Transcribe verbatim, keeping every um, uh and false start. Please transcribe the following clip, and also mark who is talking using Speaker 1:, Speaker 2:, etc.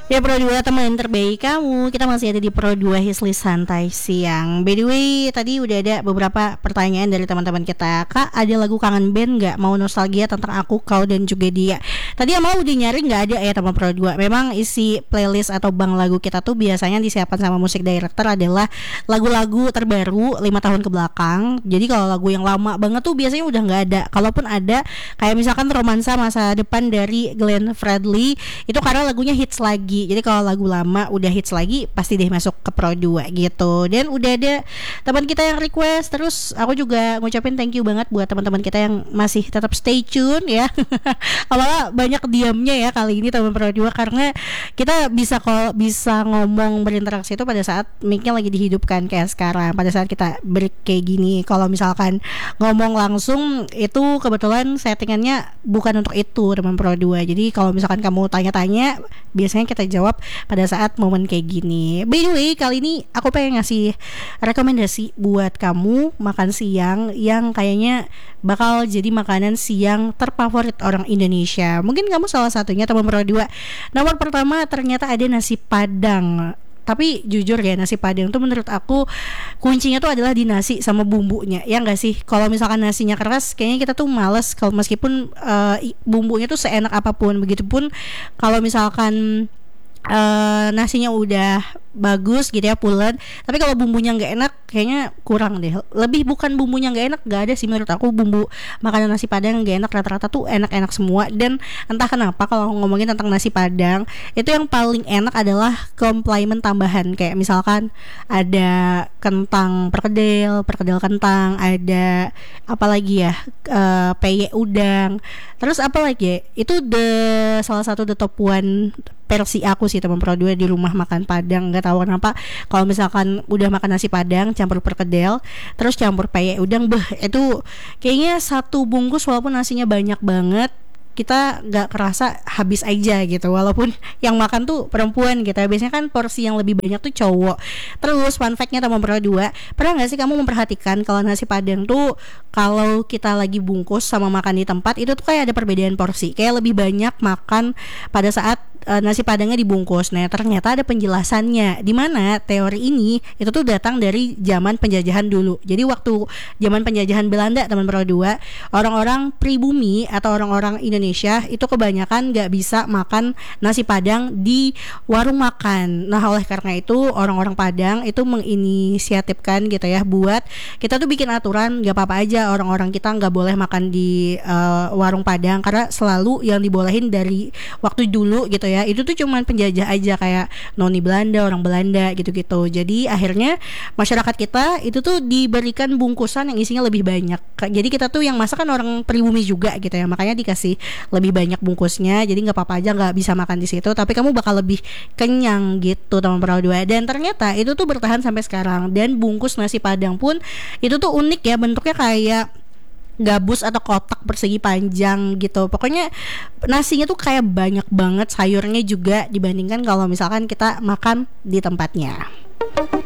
Speaker 1: Ya Pro dua teman terbaik kamu. Kita masih ada di Pro dua Hisli Santai Siang. By the way, tadi udah ada beberapa pertanyaan dari teman-teman kita. Kak, ada lagu kangen band gak? Mau nostalgia tentang aku, kau, dan juga dia. Tadi Amal udah nyari gak ada ya teman Pro dua. Memang isi playlist atau bank lagu kita tuh biasanya disiapkan sama musik director adalah lagu-lagu terbaru lima tahun ke belakang. Jadi kalau lagu yang lama banget tuh biasanya udah gak ada. Kalaupun ada, kayak misalkan Romansa Masa Depan dari Glenn Fredly, itu karena lagunya hits lagi. Jadi kalau lagu lama udah hits lagi, pasti deh masuk ke Pro dua gitu. Dan udah ada teman kita yang request. Terus aku juga ngucapin thank you banget buat teman-teman kita yang masih tetap stay tune ya. Awalnya banyak diamnya ya kali ini teman Pro dua, karena kita bisa kalau bisa ngomong berinteraksi itu pada saat mic-nya lagi dihidupkan kayak sekarang. Pada saat kita break kayak gini, kalau misalkan ngomong langsung itu kebetulan settingannya bukan untuk itu teman Pro dua. Jadi kalau misalkan kamu tanya-tanya, biasanya kita jawab pada saat momen kayak gini. By the way, kali ini aku pengen ngasih rekomendasi buat kamu makan siang yang kayaknya bakal jadi makanan siang terfavorit orang Indonesia. Mungkin kamu salah satunya teman Pro dua. Nomor pertama ternyata ada nasi Padang. Tapi jujur ya, nasi Padang tuh menurut aku kuncinya tuh adalah di nasi sama bumbunya. Ya enggak sih? Kalau misalkan nasinya keras, kayaknya kita tuh males kalau meskipun uh, bumbunya tuh seenak apapun. Begitupun kalau misalkan Uh, nasinya udah bagus gitu ya, pulen, tapi kalau bumbunya nggak enak kayaknya kurang deh. Lebih bukan bumbunya nggak enak, nggak ada sih menurut aku bumbu makanan nasi Padang nggak enak, rata-rata tuh enak-enak semua. Dan entah kenapa kalau ngomongin tentang nasi Padang, itu yang paling enak adalah komplement tambahan, kayak misalkan ada kentang perkedel, perkedel kentang, ada apa lagi ya, uh, peye udang, terus apa lagi ya? Itu the salah satu the top one versi aku sih teman Pro dua di rumah makan Padang. Nggak tahu kenapa kalau misalkan udah makan nasi Padang campur perkedel terus campur peye udang, beh itu kayaknya satu bungkus walaupun nasinya banyak banget, kita nggak kerasa habis aja gitu, walaupun yang makan tuh perempuan gitu. Biasanya kan porsi yang lebih banyak tuh cowok. Terus fun fact-nya teman Pro dua, pernah nggak sih kamu memperhatikan kalau nasi Padang tuh kalau kita lagi bungkus sama makan di tempat itu tuh kayak ada perbedaan porsi, kayak lebih banyak makan pada saat uh, nasi Padangnya dibungkus. Nah ternyata ada penjelasannya, di mana teori ini itu tuh datang dari zaman penjajahan dulu. Jadi waktu zaman penjajahan Belanda teman Pro dua, orang-orang pribumi atau orang-orang Indonesia Indonesia itu kebanyakan gak bisa makan nasi Padang di warung makan. Nah oleh karena itu orang-orang Padang itu menginisiatifkan gitu ya, buat kita tuh bikin aturan gak apa-apa aja orang-orang kita gak boleh makan di uh, warung Padang, karena selalu yang dibolehin dari waktu dulu gitu ya, itu tuh cuman penjajah aja, kayak noni Belanda, orang Belanda gitu-gitu. Jadi akhirnya masyarakat kita itu tuh diberikan bungkusan yang isinya lebih banyak. Jadi kita tuh yang masak kan orang pribumi juga gitu ya, makanya dikasih lebih banyak bungkusnya. Jadi nggak apa-apa aja nggak bisa makan di situ, tapi kamu bakal lebih kenyang gitu teman Pro dua. Dan ternyata itu tuh bertahan sampai sekarang. Dan bungkus nasi Padang pun itu tuh unik ya, bentuknya kayak gabus atau kotak persegi panjang gitu. Pokoknya nasinya tuh kayak banyak banget, sayurnya juga dibandingkan kalau misalkan kita makan di tempatnya.